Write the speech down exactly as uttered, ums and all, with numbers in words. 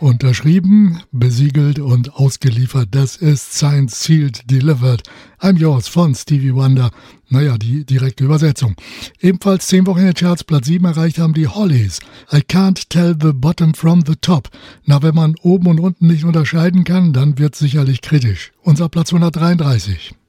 Unterschrieben, besiegelt und ausgeliefert. Das ist Signed, Sealed, Delivered. I'm Yours von Stevie Wonder. Naja, die direkte Übersetzung. Ebenfalls zehn Wochen in den Charts, Platz sieben erreicht haben die Hollies. I can't tell the bottom from the top. Na, wenn man oben und unten nicht unterscheiden kann, dann wird sicherlich kritisch. Unser Platz hundertdreiunddreißig.